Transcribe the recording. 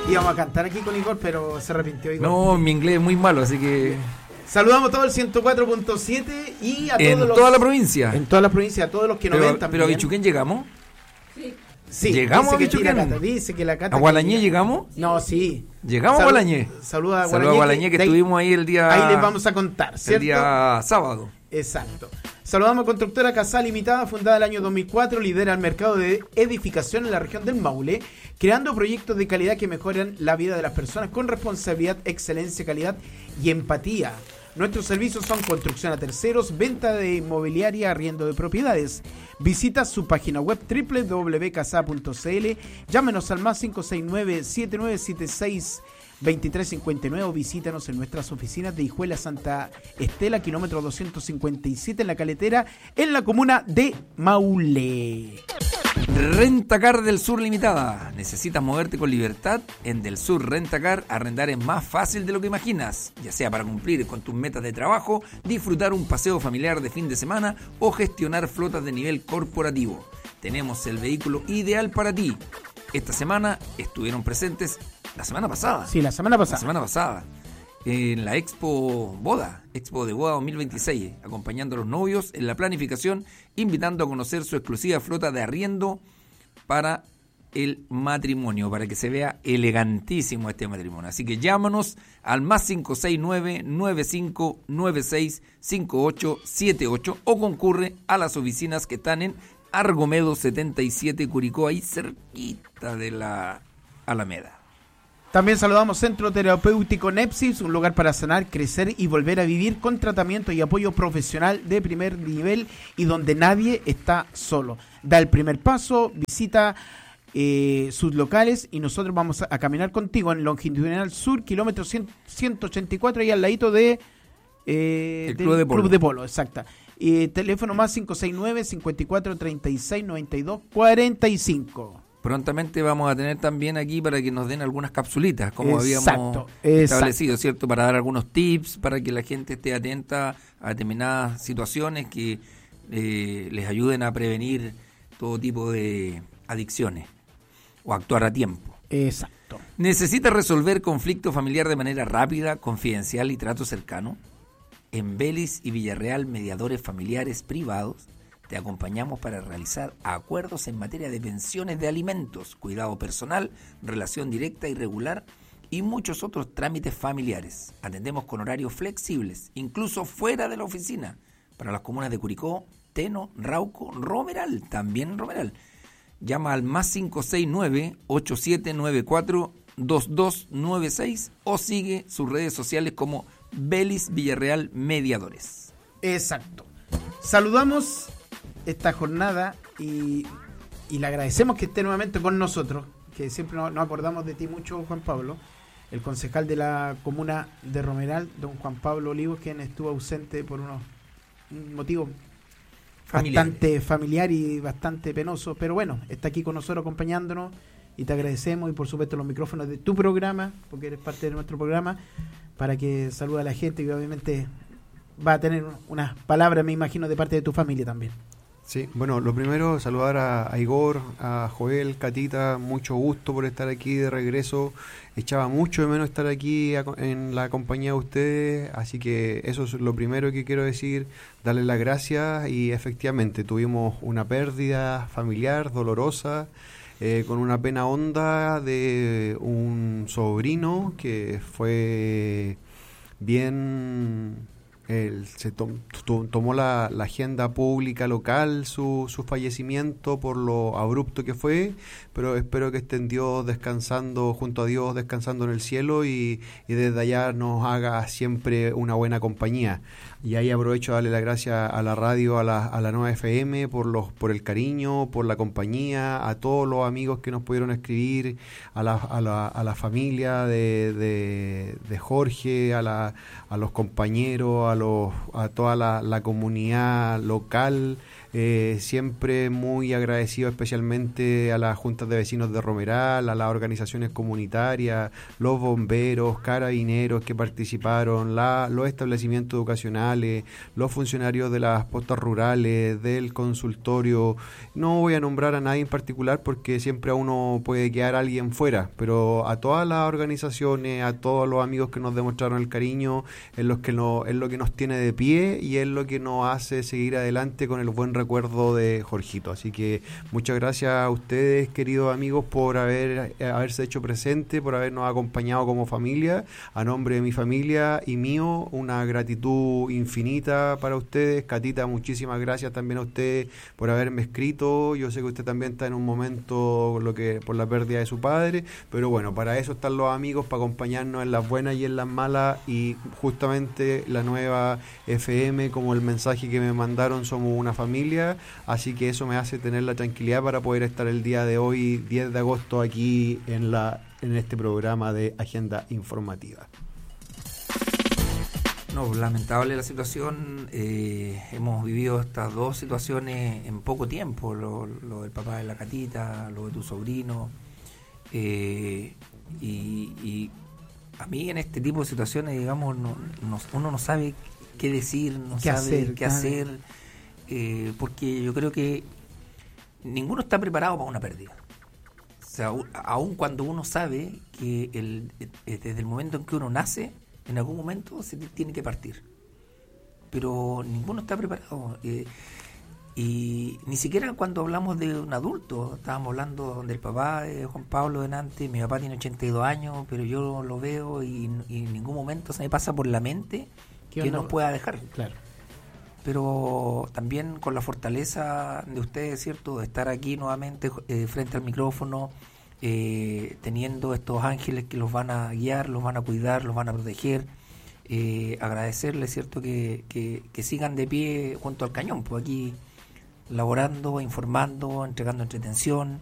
Íbamos a cantar aquí con Igor, pero se arrepintió Igor. No, mi inglés es muy malo, así que... Saludamos a todo el 104.7 y a en todos los... toda la provincia. En toda la provincia, a todos los que nos ven también. Pero a Bichuquén llegamos. Sí, ¿llegamos a Bichuquén? Dice que la Cata... ¿A Gualañé llegamos? No, sí. ¿Llegamos a Gualañé? Saluda a Gualañé, que estuvimos ahí el día... Ahí les vamos a contar, ¿cierto? El día sábado. Exacto. Saludamos a Constructora Casal Limitada, fundada el año 2004, lidera el mercado de edificación en la región del Maule, creando proyectos de calidad que mejoran la vida de las personas con responsabilidad, excelencia, calidad y empatía. Nuestros servicios son construcción a terceros, venta de inmobiliaria, arriendo de propiedades. Visita su página web www.casa.cl, llámenos al más 569-7976-2359 o visítanos en nuestras oficinas de Hijuela Santa Estela, kilómetro 257 en La Caletera, en la comuna de Maule. Rentacar del Sur Limitada. ¿Necesitas moverte con libertad? En Del Sur Rentacar, arrendar es más fácil de lo que imaginas, ya sea para cumplir con tus metas de trabajo, disfrutar un paseo familiar de fin de semana o gestionar flotas de nivel corporativo. Tenemos el vehículo ideal para ti. Esta semana estuvieron presentes la semana pasada. Sí, la semana pasada. En la Expo de Boda 2026, acompañando a los novios en la planificación, invitando a conocer su exclusiva flota de arriendo para el matrimonio, para que se vea elegantísimo este matrimonio. Así que llámanos al más 569-9596-5878 o concurre a las oficinas que están en Argomedo 77, Curicó, ahí cerquita de la Alameda. También saludamos Centro Terapéutico Nepsis, un lugar para sanar, crecer y volver a vivir con tratamiento y apoyo profesional de primer nivel y donde nadie está solo. Da el primer paso, visita sus locales y nosotros vamos a caminar contigo en Longitudinal Sur, kilómetro 184, ahí al ladito de el Club de Polo, exacta. Teléfono más 569-5436-9245. Prontamente vamos a tener también aquí para que nos den algunas capsulitas, como habíamos establecido, ¿cierto? Para dar algunos tips, para que la gente esté atenta a determinadas situaciones que les ayuden a prevenir todo tipo de adicciones o actuar a tiempo. Exacto. ¿Necesitas resolver conflicto familiar de manera rápida, confidencial y trato cercano? En Vélez y Villarreal, mediadores familiares privados, te acompañamos para realizar acuerdos en materia de pensiones de alimentos, cuidado personal, relación directa y regular y muchos otros trámites familiares. Atendemos con horarios flexibles, incluso fuera de la oficina, para las comunas de Curicó, Teno, Rauco, Romeral, también Romeral. Llama al más 569-8794-2296 o sigue sus redes sociales como Vélez Villarreal Mediadores. Exacto. Saludamos esta jornada y le agradecemos que esté nuevamente con nosotros, que siempre nos acordamos de ti mucho, Juan Pablo, el concejal de la comuna de Romeral, don Juan Pablo Olivos, quien estuvo ausente por un motivo bastante familiar y bastante penoso, pero bueno, está aquí con nosotros acompañándonos y te agradecemos, y por supuesto los micrófonos de tu programa, porque eres parte de nuestro programa, para que salude a la gente, y obviamente va a tener unas palabras, me imagino, de parte de tu familia también. Sí, bueno, lo primero, saludar a Igor, a Joel, Catita, mucho gusto por estar aquí de regreso. Echaba mucho de menos estar aquí en la compañía de ustedes, así que eso es lo primero que quiero decir, darles las gracias, y efectivamente tuvimos una pérdida familiar dolorosa, con una pena honda de un sobrino que fue bien... se tomó la agenda pública local su fallecimiento por lo abrupto que fue, pero espero que estén Dios descansando, junto a Dios descansando en el cielo, y desde allá nos haga siempre una buena compañía. Y ahí aprovecho a darle las gracias a la radio, a la Nueva FM por el cariño, por la compañía, a todos los amigos que nos pudieron escribir, a la familia de Jorge, a los compañeros, a toda la comunidad local. Siempre muy agradecido especialmente a las juntas de vecinos de Romeral, a las organizaciones comunitarias, los bomberos, carabineros que participaron, los establecimientos educacionales, los funcionarios de las postas rurales, del consultorio. No voy a nombrar a nadie en particular porque siempre a uno puede quedar alguien fuera, pero a todas las organizaciones, a todos los amigos que nos demostraron el cariño, es lo que nos tiene de pie y es lo que nos hace seguir adelante con el buen recuerdo de Jorgito. Así que muchas gracias a ustedes, queridos amigos, por haberse hecho presente, por habernos acompañado como familia. A nombre de mi familia y mío, una gratitud infinita para ustedes. Catita, muchísimas gracias también a usted por haberme escrito. Yo sé que usted también está en un momento por la pérdida de su padre, pero bueno, para eso están los amigos, para acompañarnos en las buenas y en las malas, y justamente la nueva FM, como el mensaje que me mandaron, somos una familia, así que eso me hace tener la tranquilidad para poder estar el día de hoy, 10 de agosto, aquí en este programa de Agenda Informativa. No, lamentable la situación. Hemos vivido estas dos situaciones en poco tiempo, lo del papá de la Catita, lo de tu sobrino, y a mí en este tipo de situaciones, digamos, uno no sabe qué decir, no sabe qué hacer, porque yo creo que ninguno está preparado para una pérdida. O sea, aun cuando uno sabe que desde el momento en que uno nace, en algún momento se tiene que partir, pero ninguno está preparado, y ni siquiera cuando hablamos de un adulto. Estábamos hablando del papá de Juan Pablo delante. Mi papá tiene 82 años, pero yo lo veo y en ningún momento se me pasa por la mente que nos pueda dejar. Claro. Pero también con la fortaleza de ustedes, ¿cierto?, de estar aquí nuevamente frente al micrófono, teniendo estos ángeles que los van a guiar, los van a cuidar, los van a proteger. Agradecerles, ¿cierto?, que sigan de pie junto al cañón, pues aquí laborando, informando, entregando entretención,